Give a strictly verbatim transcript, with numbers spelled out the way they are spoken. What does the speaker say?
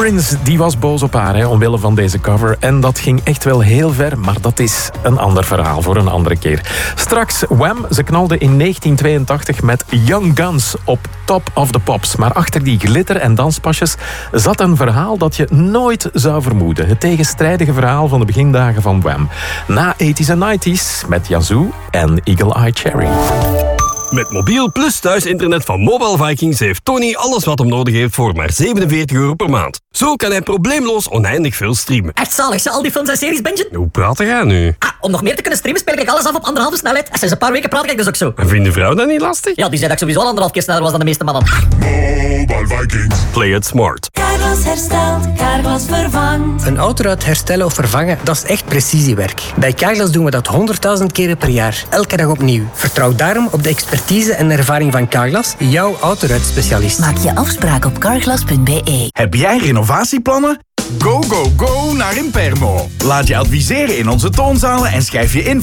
Prince die was boos op haar, hè, omwille van deze cover. En dat ging echt wel heel ver, maar dat is een ander verhaal voor een andere keer. Straks, Wham, ze knalde in negentien tweeëntachtig met Young Guns op Top of the Pops. Maar achter die glitter en danspasjes zat een verhaal dat je nooit zou vermoeden. Het tegenstrijdige verhaal van de begindagen van Wham. Na tachtiger en negentiger met Yazoo en Eagle Eye Cherry. Met mobiel plus thuisinternet van Mobile Vikings heeft Tony alles wat hem nodig heeft voor maar zevenenveertig euro per maand. Zo kan hij probleemloos oneindig veel streamen. Echt zalig, ze al die films en series bingen? Hoe praat jij nu? Ah, om nog meer te kunnen streamen speel ik alles af op anderhalve snelheid. En sinds een paar weken praat ik dus ook zo. En vindt de vrouw dat niet lastig? Ja, die zei dat ik sowieso al anderhalf keer sneller was dan de meeste mannen. Mobile Vikings. Play it smart. Carglass herstelt, Carglass vervangt. Een auto uit herstellen of vervangen, dat is echt precisiewerk. Bij Carglass doen we dat honderdduizend keren per jaar. Elke dag opnieuw. Vertrouw daarom op de expertise en ervaring van Carglass, jouw autoruitspecialist. Maak je afspraak op carglass punt b e. Heb jij renovatieplannen? Go, go, go naar Impermo. Laat je adviseren in onze toonzalen en schrijf je in